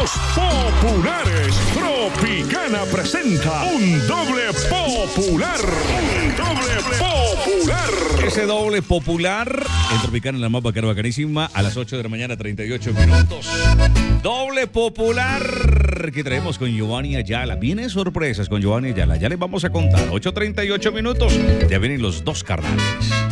Los populares. Tropicana presenta un doble popular. Un doble popular. Ese doble popular en Tropicana, la más bacana, bacanísima, a las 8 de la mañana, 38 minutos. Doble popular que traemos con Giovanni Ayala. Vienen sorpresas con Giovanni Ayala. Ya les vamos a contar. 8:38 minutos. Ya vienen los dos carnales.